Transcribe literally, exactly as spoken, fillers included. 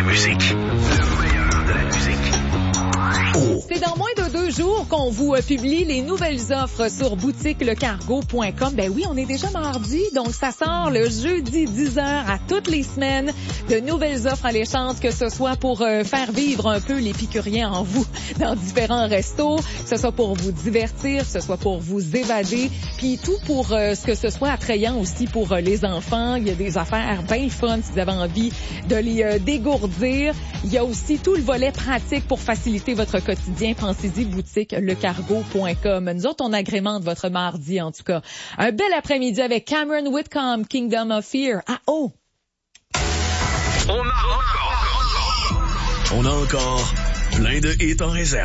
musique. Le meilleur de la musique. Oh. C'est dans moins de deux jours qu'on vous euh, publie les nouvelles offres sur boutique le cargo point com. Ben oui, on est déjà mardi, donc ça sort le jeudi dix heures à toutes les semaines. De nouvelles offres alléchantes, que ce soit pour euh, faire vivre un peu l'épicurien en vous dans différents restos, que ce soit pour vous divertir, que ce soit pour vous évader, puis tout pour euh, ce que ce soit attrayant aussi pour euh, les enfants. Il y a des affaires bien fun si vous avez envie de les euh, dégourdir. Il y a aussi tout le volet pratique pour faciliter votre quotidien. Pensez-y, boutique le cargo point com. Nous autres, on agrémente votre mardi, en tout cas. Un bel après-midi avec Cameron Whitcomb, Kingdom of Fear. Ah oh! On a encore, on a encore plein de hits en réserve.